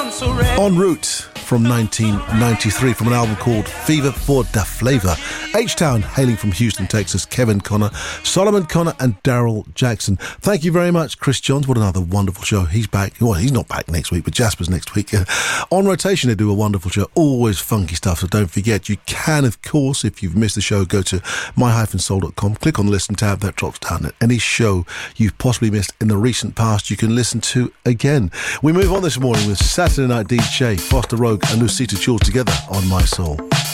En route from 1993 from an album called Fever for Da Flavor. H-Town, hailing from Houston, Texas. Kevin Connor, Solomon Connor and Daryl Jackson. Thank you very much, Chris Johns. What another wonderful show. He's back. Well, he's not back next week, but Jasper's next week. On rotation, they do a wonderful show. Always funky stuff, so don't forget. You can, of course, if you've missed the show, go to my-soul.com. Click on the Listen tab. That drops down. Any show you've possibly missed in the recent past, you can listen to again. We move on this morning with Saturday Night DJ, Foster Rogue and Lucita Jewell together on My Soul.